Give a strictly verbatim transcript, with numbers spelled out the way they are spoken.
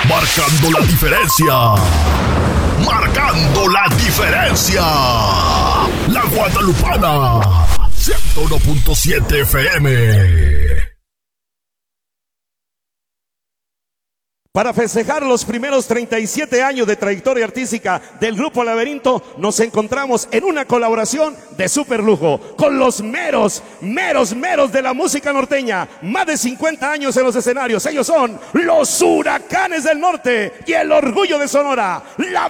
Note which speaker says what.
Speaker 1: Marcando la diferencia. Marcando la diferencia. La Guadalupana. ciento uno punto siete F M.
Speaker 2: Para festejar los primeros treinta y siete años de trayectoria artística del Grupo Laberinto, nos encontramos en una colaboración de super lujo con los meros, meros, meros de la música norteña. Más de cincuenta años en los escenarios. Ellos son los Huracanes del Norte y el orgullo de Sonora, la